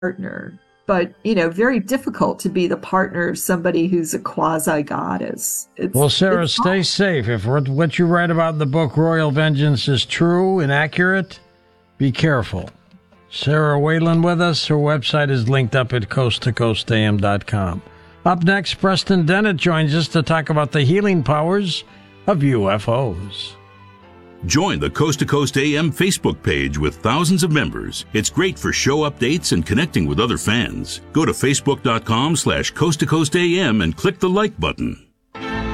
partner, but, you know, very difficult to be the partner of somebody who's a quasi-goddess. Well, Sarah, stay safe. If what you write about in the book Royal Vengeance is true and accurate, be careful. Sarah Whalen with us. Her website is linked up at coasttocoastam.com. Up next, Preston Dennett joins us to talk about the healing powers of UFOs. Join the Coast to Coast AM Facebook page with thousands of members. It's great for show updates and connecting with other fans. Go to facebook.com/coasttocoastam and click the like button.